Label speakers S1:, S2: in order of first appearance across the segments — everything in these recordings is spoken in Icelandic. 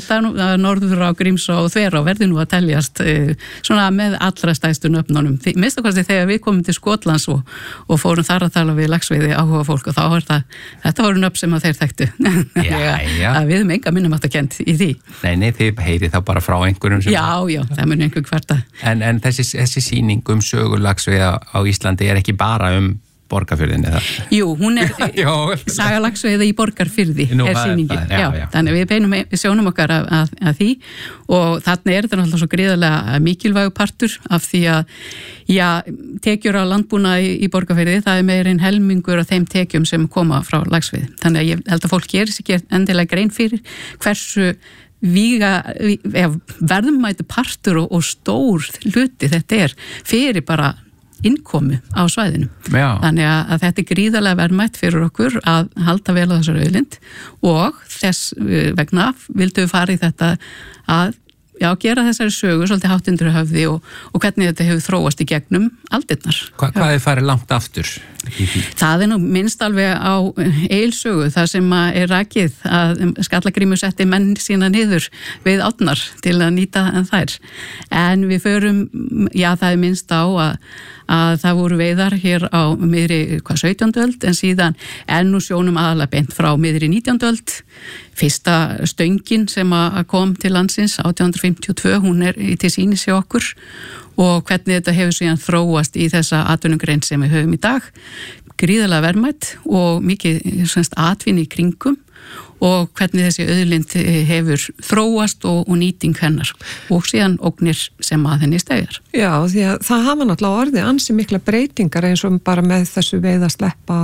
S1: held að norður á Grímsá og Þverá verði nú að teljast svona með allra stærstu nöfnunum. Minnst okkar þegar við komum til Skotlands og fórum þar að tala við laxveiði áhuga fólk og þá var þetta voru nöfn sem að þeir þekktu. Að við höfum enga minnumáttakent í því.
S2: Nei, þið heyri þá bara frá einhverjum sem...
S1: Já, það mun einhver kvarta.
S2: En þessi sýning sögu laxveiða á Íslandi er ekki bara Borgarfjörðin eða? Jú,
S1: hún saga laxveiða í Borgarfirði sýningin. Já. Þannig við sjónum okkar að því og þarna þetta náttúrulega svo gríðarlega mikilvægu partur af því að tekjur á landbúnaði í Borgarfirði, það meira en helmingur af þeim tekjum sem koma frá laxveiði. Þannig að ég held að fólk gerir sér ekki endilega grein fyrir hversu verðmæti partur og stór hluti þetta fyrir bara innkomu á svæðinu. Já. Þannig að þetta gríðarlega verðmætt fyrir okkur að halda vel á þessar auðlind og þess vegna vildum við fara í þetta að gera þessari sögu svolítið hátt undir höfði og hvernig þetta hefur þróast í gegnum aldirnar.
S2: Hvað er farið langt aftur í því?
S1: Það nú minnst alveg á Egilssögu, það sem er rakið að Skallagrímur setti menn sína niður við átnar til að nýta þær. En við förum, það minnst á að það voru veiðar hér á miðri 17. öld en síðan nú sjónum aðalega beint frá miðri 19. öld. Fyrsta stöngin sem kom til landsins 1852, hún til sýnis hjá okkur og hvernig þetta hefur síðan þróast í þessa atvinnugrein sem við höfum í dag. Gríðarlega verðmætt og mikið atvinni í kringum og hvernig þessi auðlind hefur þróast og nýting hennar og síðan ógnir sem að henni stegar.
S3: Já, því að það hafa náttúrulega orðið ansi mikla breytingar eins og bara með þessu veiða sleppa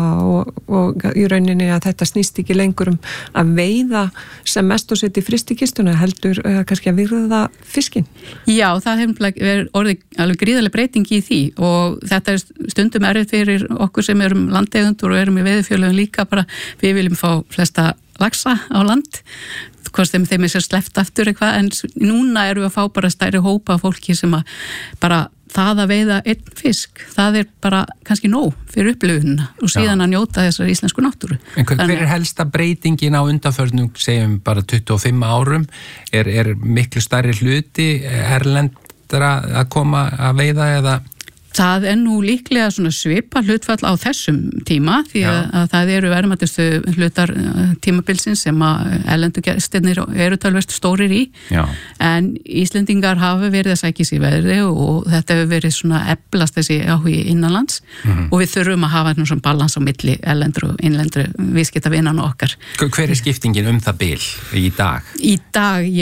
S3: og í rauninni að þetta snýst ekki lengur að veiða sem mest og setja í frystikistuna heldur kannski að virða fiskinn.
S1: Já, það hefur orðið alveg gríðarlega breyting í því og þetta stundum erfitt fyrir okkur sem erum landeigendur og erum í veiðifjölum líka bara við viljum fá flesta laxa á land, hvort þeim sér sleppt aftur eitthvað, en núna erum við að fá bara stærri hópa af fólki sem að bara það að veiða einn fisk, það bara kannski nóg fyrir upplifunina og síðan að njóta þessar íslensku náttúru.
S2: En hver er helsta breytingin á undanförnum, segjum bara 25 árum, er miklu stærri hluti erlendra að koma að veiða eða?
S1: Það nú líklega svona svipa hlutfall á þessum tíma því að það eru verðmætustu hlutar tímabilsins sem að erlendu gestirnir eru tölvert stórir í. Já. En Íslendingar hafa verið að sækja sér veðri og þetta hefur verið svona eflast þessi áhugi innanlands og við þurfum að hafa svona balans á milli erlendur og innlendur viðskiptavinana okkar.
S2: Hver er skiptingin það bil í dag?
S1: Í dag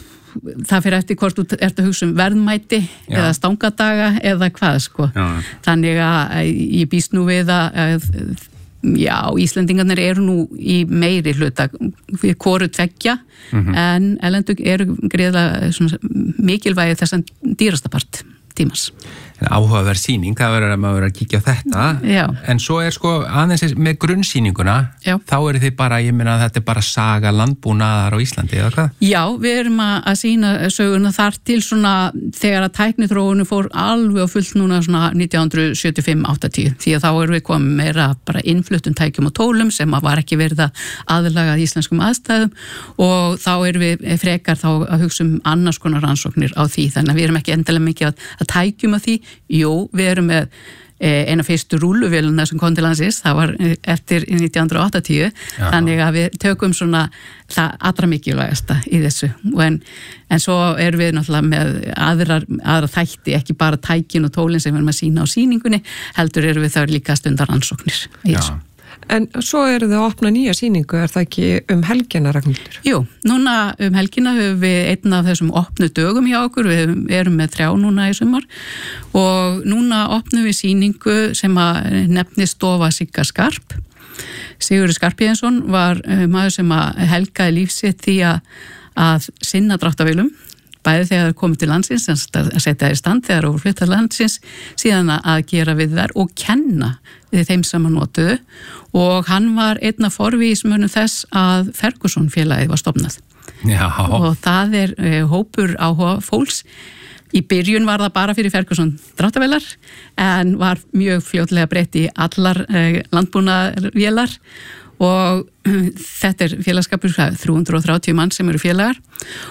S1: það fyrir eftir hvort þú ert að hugsa verðmæti eða stangadaga eða hvað sko. Já. Þannig að ég býst nú við að Íslendingarnir eru nú í meiri hluta við hvoru tveggja en erlendu eru greiðlega mikilvægi þessan dýrasta part tímans.
S2: Áhugaverð sýning, það verður að maður að kíkja á þetta. Já. En svo aðeins með grunnsýninguna, þá eru þið bara, ég meina að þetta er bara saga landbúnaðar á Íslandi, eða hvað? Já, við erum að sýna söguna þar til svona þegar að tækniþróunu fór alveg á fullt núna svona 1975-80, því að þá erum við komið meira bara innfluttum tækjum og tólum sem var ekki verið að aðlaga íslenskum aðstæðum og þá erum við frekar þá að hugsa annars konar rannsóknir á því, þannig að við erum ekki endilega mikið að tækjum að því. Jú, við erum með eina fyrstu rúlluvélina sem kom til landsins, það var eftir 1980, þannig að við tökum svona það allra mikilvægasta í þessu en svo erum við náttúrulega með aðra þætti, ekki bara tækin og tólin sem við erum að sýna á sýningunni, heldur erum við þar líka stundar rannsóknir í þessu.
S3: En svo eru þið að opna nýja sýningu, er það ekki helgina, Ragnhildur?
S1: Jú, núna helgina höfum við einn af þessum opnu dögum hjá okkur, við erum með 3 núna í sumar og núna opnum við sýningu sem að nefnist Stofa Sigga Skarp. Sigurður Skarphéðinsson var maður sem að helgaði lífsitt því að sinna dráttarvélum, bæði þegar það komið til landsins, að setja það í stand þegar það voru flyttað landsins, síðan að gera við þær og kenna við þeim sem að notuðu og hann var einn af forvígismönnum þess að Ferguson félagið var stofnað. Já. Og það hópur áhuga fólks. Í byrjun var það bara fyrir Ferguson dráttarvélar en var mjög fljótlega breytt í allar landbúnaðarvélar og þetta félagskapur 330 mann sem eru félagar